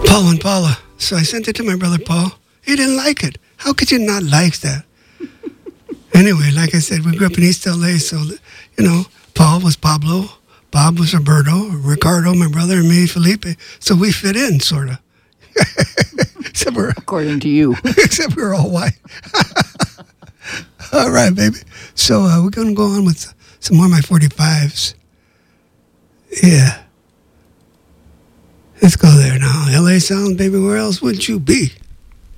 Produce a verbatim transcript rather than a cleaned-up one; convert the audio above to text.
Paul and Paula. So I sent it to my brother Paul. He didn't like it. How could you not like that? Anyway, like I said, we grew up in East L A, so, you know, Paul was Pablo, Bob was Roberto, Ricardo, my brother, and me, Felipe. So we fit in, sort of. Except we're, According to you. except we're all white. All right, baby. So uh, we're going to go on with some more of my forty-fives. Yeah. Let's go there now. L A Sound, baby, where else would you be?